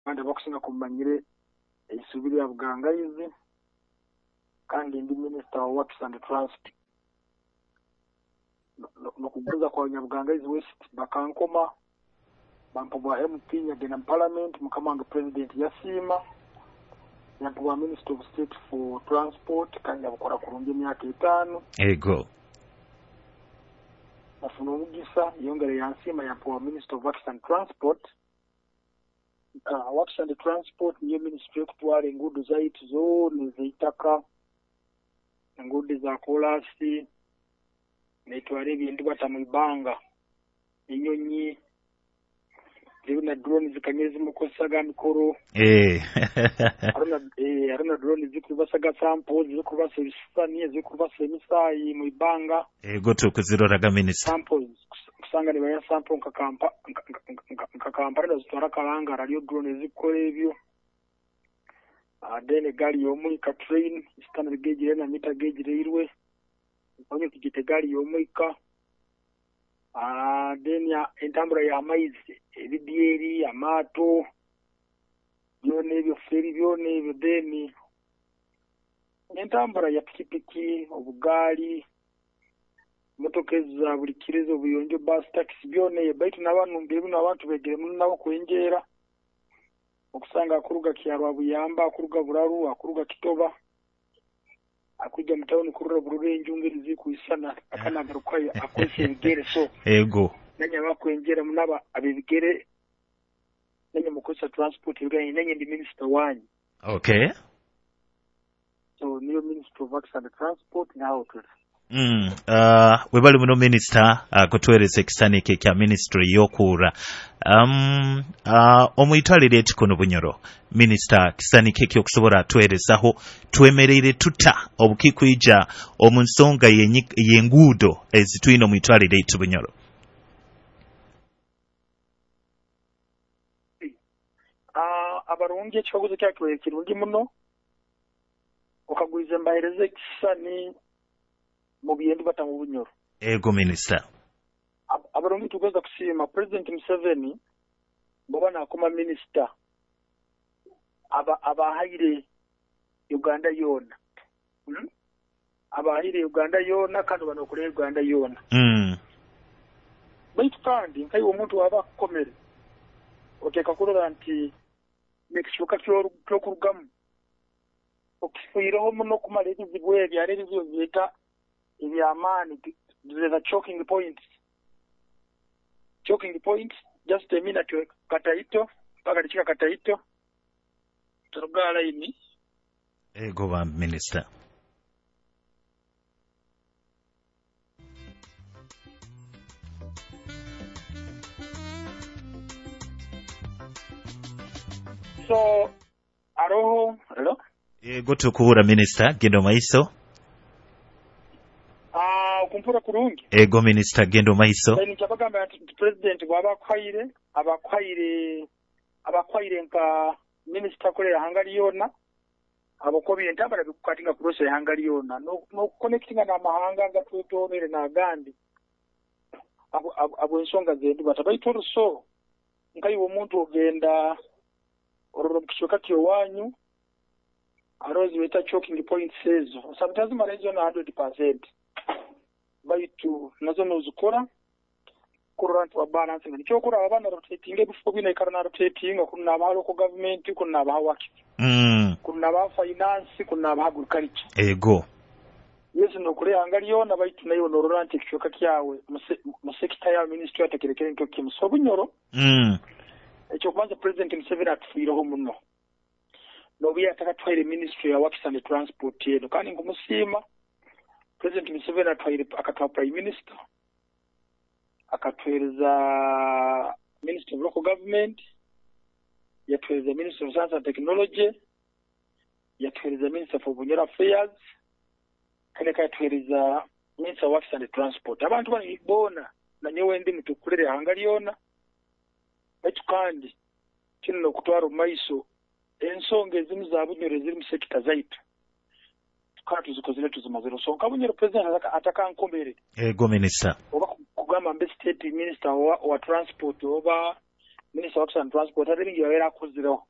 kandi bakusinga kumanyire eisubiri ya Bugangaizi kandi ndi Minister wa Works and Transport no kuguza kwa Nyabugangaizi West bakankoma bampobwa MP nyagena Parliament mukamanga President Yasima yampobwa Minister of State for Transport kandi abukora kurungi myaka 5 ego afuna umugisa yongere Yasima yampobwa Minister of Works and Transport Works and Transport niyo ministry kutwara ingudu zaitu zone zitaka ingudu za kolasi netware bintu batamwibanga inyonyi zibona drone zikanyeze mukosaga mikoro aruna drone zikubasaga samples zikubasa bisani zikubasa emisai mwibanga ego tukuzirora minister samples kusanga niba ya sample nkakampa zitwara kalanga radio drone zikore ebyo then gali yomwika train standard gauge na meter gauge railway onye kigite gali yomwika then ya entambura ya maize ebidyeri amato byone ebyo feri byone ebyo then entambura ya pikipiki obugali motoka za buli kirezo buyonjo bus taxi byone baitu nabantu mbiru nabantu begere mun nabo kwenjera okusanga akuruga kyarwa buyamba akuruga buraru akuruga kitoba akuja mtaoni kurura burure njungeri zikuisana akana garukaye akwese bigere so ego nanya bakwenjera munaba abibigere nanya mukosa transport biganye nanya ndi minister wanyu okay so niyo Minister of Works and Transport now to webali muno minister kutwereza ekisanike kya ministry yokura omuyitwalire ekikono Bunyoro minister kisanike kyokusobola atwerezaho twemerere tuta obukikuija omunsonga yenguudo ezitwino omuyitwalire etu Bunyoro abarungi ekibaguzo kyatwe kirungi muno okagwize mbahereze kisani mu byendu batamu Bunyoro ego minister abarungi tugeza kusima President Museveni bobana akoma minister abahire Uganda yona abahire Uganda yona kandi banokure Uganda yona baitu kandi nkai omuntu waba kukomere oteka kurora nti nekishoka kyo kurugamu okifuyiraho muno kumalezi zibwe byareri byo byeta ibyamani the choking point just a minute kataito paka chika kataito turugala ini ego ba minister so aroho hello ego tukuhura minister gendo maiso kumpura kurungi ego minister gendo maiso ni cyabagamba president abakwaire nka minister kolera hangari yona abakobi entambara bikukatinga kurose hangari yona no connectinga na mahanga gatutonere na gandi abo ensonga zendu batabaitoro so nkai wo muntu ogenda ororokishoka kyo wanyu arozi weta choking point says sometimes marejo na 100% baitu nazo nozukora kurant wa balance ngani chokora abana rotating before bina ikarana rotating kunna ba local government kunna ba waki kunna ba finance kunna ba agriculture ego yesu no kure angaliyo na baitu nayo nororante kishoka kyawe mu sector ya ministry atekerekere nko kimso Bunyoro echo kwanza President Museveni atufiraho muno no biya takatwaire ministry ya Works and Transport yeno kandi ngumusima President Museveni akatwa Prime Minister akatwereza Minister of Local Government yatwereza Minister of Science and Technology yatwereza Minister for Bunyoro Affairs kandi katwereza Minister of Works and Transport abantu banibona na nyewe ndi mutukurere hangaliona baitu kandi kino kutwara maiso ensonga ezimu za Bunyoro ziri mu sector zaitu kandi zikozile tuzimazero so Bunyoro president atakankombere ego minister oba kugamba mbe state minister wa transport oba minister of Works and Transport abiringi yawera akoziraho